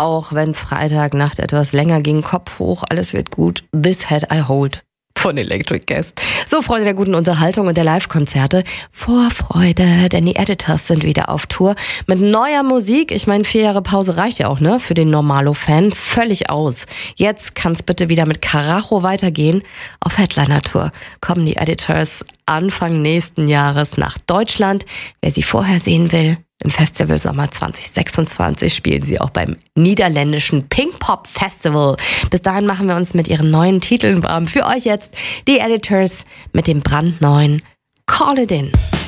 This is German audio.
auch wenn Freitagnacht etwas länger ging, Kopf hoch, alles wird gut. This Head I Hold von Electric Guest. So, Freunde der guten Unterhaltung und der Live-Konzerte. Vorfreude, denn die Editors sind wieder auf Tour mit neuer Musik. Ich meine, 4 Jahre Pause reicht ja auch, ne? Für den Normalo-Fan. Völlig aus. Jetzt kann's bitte wieder mit Karacho weitergehen. Auf Headliner-Tour kommen die Editors Anfang nächsten Jahres nach Deutschland. Wer sie vorher sehen will, im Festival Sommer 2026 spielen sie auch beim niederländischen Pink Pop Festival. Bis dahin machen wir uns mit ihren neuen Titeln warm. Für euch jetzt die Editors mit dem brandneuen Call It In.